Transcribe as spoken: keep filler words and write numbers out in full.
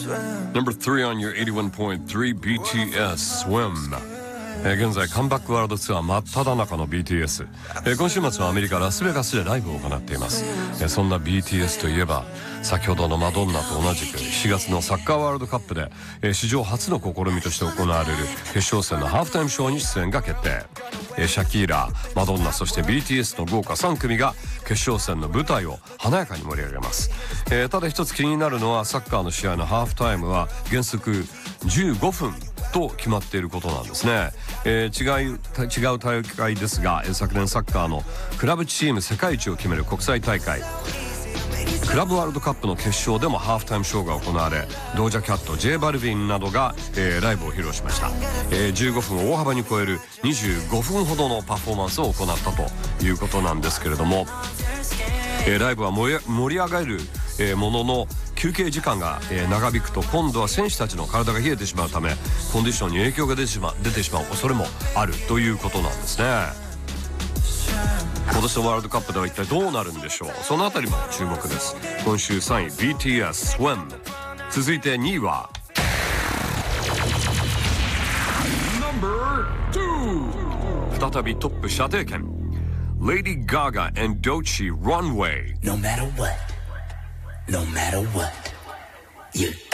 Number three on your eighty-one point threeビーティーエス Swim。えー、現在カムバックワールドツアー真っ只中の ビーティーエス、えー、今週末はアメリカラスベガスでライブを行っています。えー、そんな ビーティーエス といえば先ほどのマドンナと同じくしがつのサッカーワールドカップで、えー、史上初の試みとして行われる決勝戦のハーフタイムショーに出演が決定。えー、シャキーラ、マドンナ、そして ビーティーエス の豪華さん組が決勝戦の舞台を華やかに盛り上げます。えー、ただ一つ気になるのはサッカーの試合のハーフタイムは原則じゅうごふんと決まっていることなんですね。えー、違う違う大会ですが、えー、昨年サッカーのクラブチーム世界一を決める国際大会クラブワールドカップの決勝でもハーフタイムショーが行われ、ドージャキャット、Jバルビンなどが、えー、ライブを披露しました。えー、じゅうごふんを大幅に超えるにじゅうごふんほどのパフォーマンスを行ったということなんですけれども、えー、ライブは盛り、盛り上がる、えー、ものの休憩時間が、えー、長引くと今度は選手たちの体が冷えてしまうためコンディションに影響が出てしまう、出てしまう恐れもあるということなんですね。今年のワールドカップでは一体どうなるんでしょう。そのあたりも注目です。今週さんい ビーティーエス Swim。 続いてにいは 再びトップ射程圏 Lady Gaga and Doechii Runway。 No matter what, no matter what, you